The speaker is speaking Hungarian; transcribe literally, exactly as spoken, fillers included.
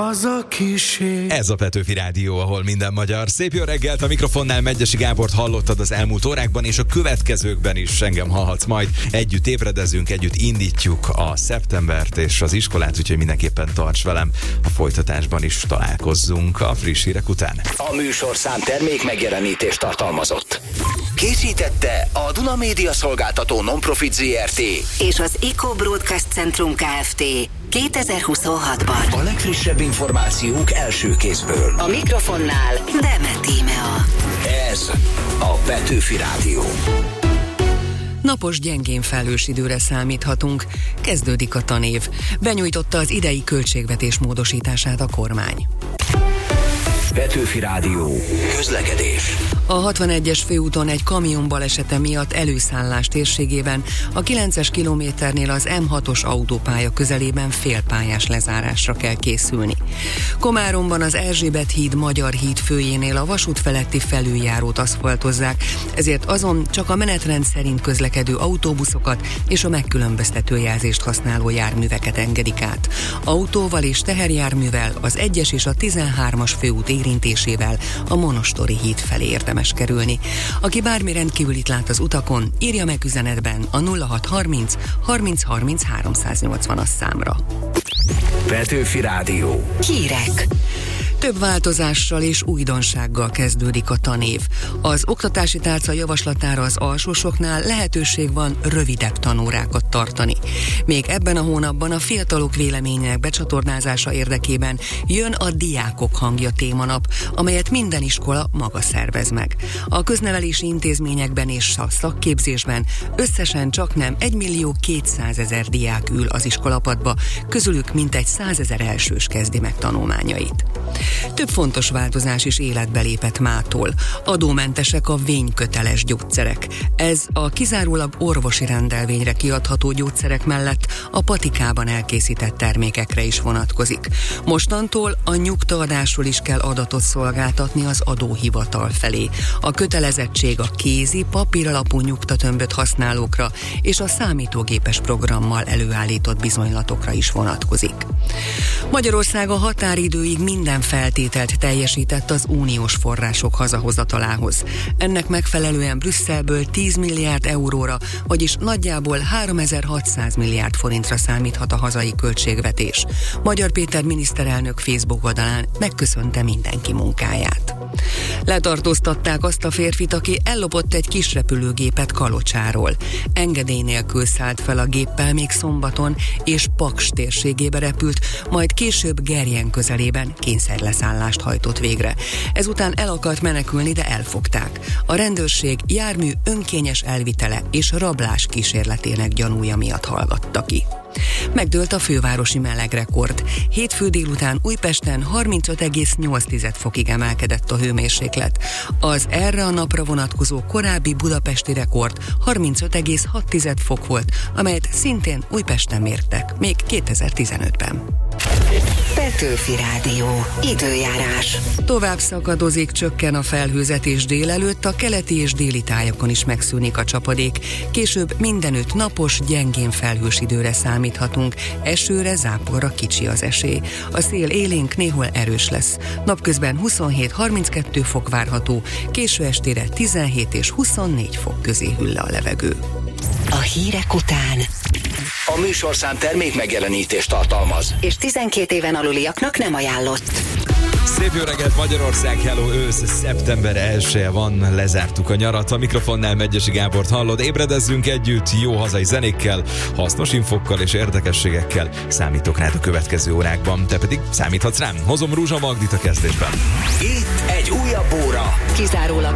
haza kísér. Ez a Petőfi Rádió, ahol minden magyar. Szép jó reggelt, a mikrofonnál Megyesi Gábort hallottad az elmúlt órákban, és a következőkben is engem hallhatsz majd. Együtt ébredezünk, együtt indítjuk a szeptembert és az iskolát, úgyhogy mindenképpen tarts velem. A folytatásban is találkozzunk a friss hírek után. A műsorszám termék megjelenítést tartalmazott. Készítette a Duna Média Szolgáltató Non-Profit zé er té és az Eco Broadcast Centrum Kft. kétezer-huszonhatban. A legfrissebb információk első kézből. A mikrofonnál Demet Tímea. Ez a Petőfi Rádió. Napos, gyengén felhős időre számíthatunk. Kezdődik a tanév. Benyújtotta az idei költségvetés módosítását a kormány. Petőfi Rádió. Közlekedés. A hatvanegyes főúton egy kamion balesete miatt előszállás térségében a kilences kilométernél az em hatos autópálya közelében félpályás lezárásra kell készülni. Komáromban az Erzsébet híd Magyar híd főjénél a vasút feletti felüljárót aszfaltozzák, ezért azon csak a menetrend szerint közlekedő autóbuszokat és a megkülönböztető jelzést használó járműveket engedik át. Autóval és teherjárművel az egyes és a tizenhármas főút érintésével a Monostori híd felé érdemes kerülni. Aki bármi rendkívülit lát az utakon, írja meg üzenetben a nulla hat harminc harminc harminc háromszáznyolcvanas számra. Petőfi Rádió. Hírek. Több változással és újdonsággal kezdődik a tanév. Az oktatási tárca javaslatára az alsósoknál lehetőség van rövidebb tanórákat tartani. Még ebben a hónapban a fiatalok véleményének becsatornázása érdekében jön a Diákok hangja témanap, amelyet minden iskola maga szervez meg. A köznevelési intézményekben és a szakképzésben összesen csaknem egymillió kétszázezer diák ül az iskolapadba, közülük mintegy százezer elsős kezdi meg tanulmányait. Több fontos változás is életbe lépett mától. Adómentesek a vényköteles gyógyszerek. Ez a kizárólag orvosi rendelvényre kiadható gyógyszerek mellett a patikában elkészített termékekre is vonatkozik. Mostantól a nyugtaadásról is kell adatot szolgáltatni az adóhivatal felé. A kötelezettség a kézi, papíralapú nyugtatömböt használókra és a számítógépes programmal előállított bizonylatokra is vonatkozik. Magyarország a határidőig minden feltételt teljesített az uniós források hazahozatalához. Ennek megfelelően Brüsszelből tíz milliárd euróra, vagyis nagyjából háromezer-hatszáz milliárd forintra számíthat a hazai költségvetés. Magyar Péter miniszterelnök Facebook oldalán megköszönte mindenki munkáját. Letartóztatták azt a férfit, aki ellopott egy kis repülőgépet Kalocsáról. Engedély nélkül szállt fel a géppel még szombaton, és Paks térségébe repült, majd később Gerjen közelében kényszerleszállást hajtott végre. Ezután el akart menekülni, de elfogták. A rendőrség jármű önkényes elvitele és rablás kísérletének gyanúja miatt hallgatta ki. Megdőlt a fővárosi melegrekord. Hétfő délután Újpesten harmincöt egész nyolc fokig emelkedett a hőmérséklet. Az erre a napra vonatkozó korábbi budapesti rekord harmincöt egész hat fok volt, amelyet szintén Újpesten mértek, még kétezer-tizenötben. Petőfi Rádió. Időjárás. Tovább szakadozik, csökken a felhőzetés délelőtt, a keleti és déli tájakon is megszűnik a csapadék. Később mindenütt napos, gyengén felhős időre számíthatunk, esőre, záporra kicsi az esély. A szél élénk, néhol erős lesz. Napközben huszonhét-harminckettő fok várható, késő estére tizenhét és huszonnégy fok közé hűl le a levegő. A hírek után A műsorszám termék megjelenítést tartalmaz, és tizenkét éven aluliaknak nem ajánlott. Szép jó reggelt Magyarország, hello, ősz, szeptember elseje van, lezártuk a nyarat, a mikrofonnál Megyesi Gábort hallod, ébredezzünk együtt, jó hazai zenékkel, hasznos infokkal és érdekességekkel, számítok rád a következő órákban, te pedig számíthatsz rám, hozom Rúzsa Magdit a kezdésben. itt egy újabb óra, Kizárólag